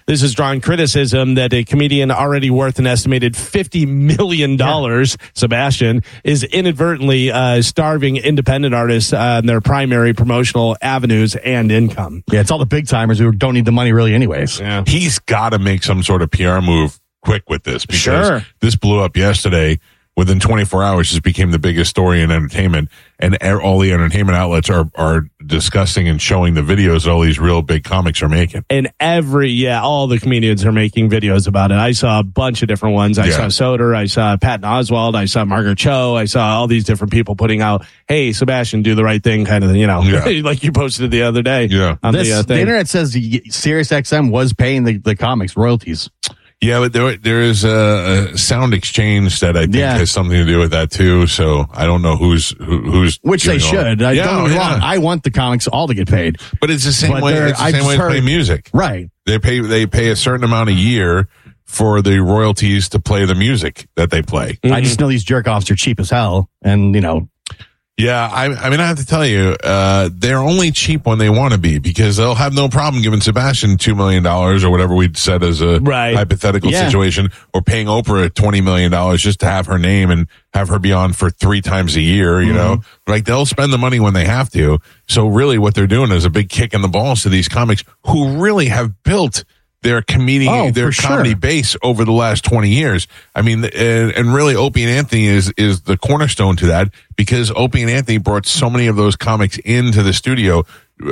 this has drawn criticism that a comedian already worth an estimated $50 million, Sebastian, is inadvertently starving independent artists on their primary promotional avenues and income. Yeah, it's all the big timers who don't need the money really anyways. Yeah. He's got to make some sort of PR move quick with this, because this blew up yesterday. Within 24 hours, this became the biggest story in entertainment, and all the entertainment outlets are discussing and showing the videos that all these real big comics are making. And all the comedians are making videos about it. I saw a bunch of different ones. I saw Soder, I saw Patton Oswalt, I saw Margaret Cho, I saw all these different people putting out, hey, Sebastian, do the right thing, kind of, like you posted the other day. Yeah. On the internet says SiriusXM was paying the comics royalties. Yeah, but there is a sound exchange that I think has something to do with that too. So I don't know who's which they should. Don't get me wrong. I want the comics all to get paid, but it's the same way. It's the same way to play music, right? They pay a certain amount a year for the royalties to play the music that they play. Mm-hmm. I just know these jerk offs are cheap as hell, and Yeah, I mean, I have to tell you, they're only cheap when they want to be, because they'll have no problem giving Sebastian $2 million or whatever we'd said as a hypothetical situation, or paying Oprah $20 million just to have her name and have her be on for 3 times a year, you know? Like, they'll spend the money when they have to. So really what they're doing is a big kick in the balls to these comics who really have built their comedy base over the last 20 years. I mean, and really Opie and Anthony is the cornerstone to that, because Opie and Anthony brought so many of those comics into the studio.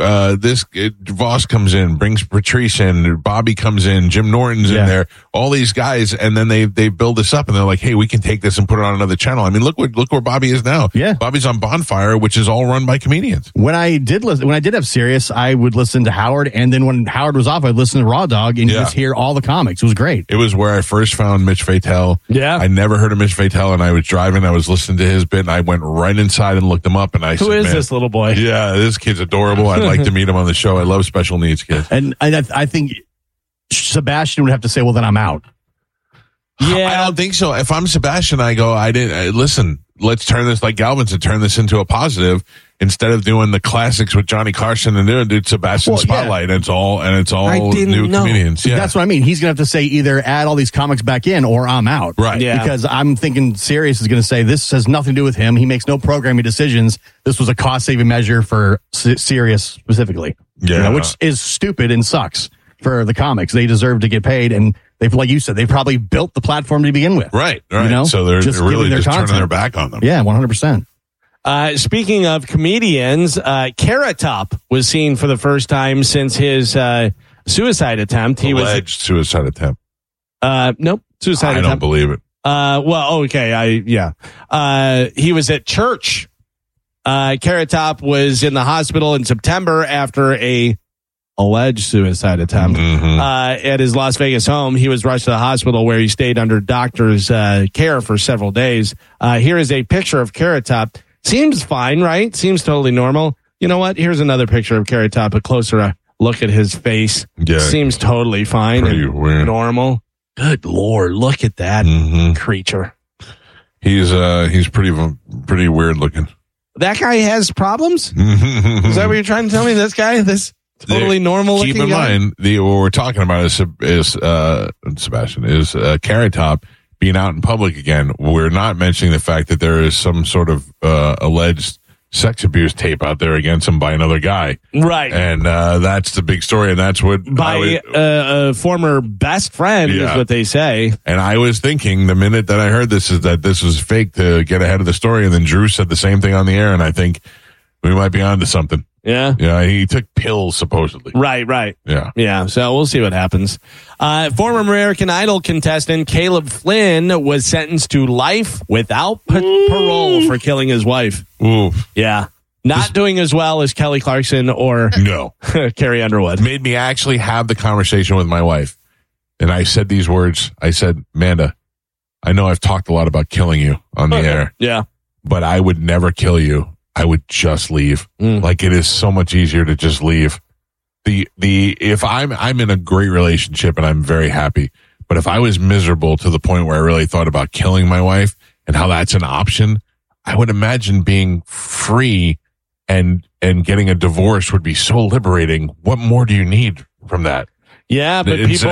Voss comes in, brings Patrice in, Bobby comes in, Jim Norton's in there, all these guys, and then they build this up, and they're like, hey, we can take this and put it on another channel. I mean, look where Bobby is now. Yeah, Bobby's on Bonfire, which is all run by comedians. When I did have Sirius, I would listen to Howard, and then when Howard was off, I'd listen to Raw Dog, and you just hear all the comics. It was great. It was where I first found Mitch Fatel. Yeah, I never heard of Mitch Fatel, and I was driving, I was listening to his bit, and I went right inside and looked him up, and I said, who is this little boy? Yeah, this kid's adorable. I'd like to meet him on the show. I love special needs kids. And I think Sebastian would have to say, well, then I'm out. Yeah, I don't think so. If I'm Sebastian, I go, listen, let's turn this, like Galvin said, turn this into a positive, instead of doing the classics with Johnny Carson and do Sebastian Spotlight. And it's all new comedians. Yeah. That's what I mean. He's going to have to say either add all these comics back in or I'm out. Right. Yeah. Because I'm thinking Sirius is going to say this has nothing to do with him. He makes no programming decisions. This was a cost-saving measure for Sirius specifically. Yeah. Which is stupid and sucks for the comics. They deserve to get paid, and they've, like you said, they probably built the platform to begin with. Right. So they're really just turning their back on them. Yeah, 100%. Speaking of comedians, Carrot Top was seen for the first time since his suicide attempt. Alleged suicide attempt. Nope, suicide attempt. I don't believe it. Well, okay, he was at church. Carrot Top was in the hospital in September after a alleged suicide attempt at his Las Vegas home. He was rushed to the hospital, where he stayed under doctor's care for several days. Here is a picture of Carrot Top. Seems fine, right? Seems totally normal. You know what? Here's another picture of Carrot Top. A closer look at his face. Yeah, seems totally fine and weird. normal. Good Lord, look at that creature. He's pretty weird looking. That guy has problems? Is that what you're trying to tell me? This guy, this totally normal looking guy? Keep in mind, what we're talking about is Sebastian, is Carrot Top being out in public again. We're not mentioning the fact that there is some sort of alleged sex abuse tape out there against him by another guy. Right. And that's the big story, and that's what... By a former best friend, is what they say. And I was thinking, the minute that I heard this, is that this was fake to get ahead of the story, and then Drew said the same thing on the air, and I think we might be onto something. Yeah. Yeah, he took pills, supposedly. Right. Yeah, so we'll see what happens. Former American Idol contestant Caleb Flynn was sentenced to life without parole for killing his wife. Oof. Yeah. Not doing as well as Kelly Clarkson or Carrie Underwood. Made me actually have the conversation with my wife. And I said these words. I said, Amanda, I know I've talked a lot about killing you on the air. Yeah. But I would never kill you. I would just leave. Like, it is so much easier to just leave. If I'm in a great relationship and I'm very happy, but if I was miserable to the point where I really thought about killing my wife and how that's an option, I would imagine being free and getting a divorce would be so liberating. What more do you need from that? Yeah, but people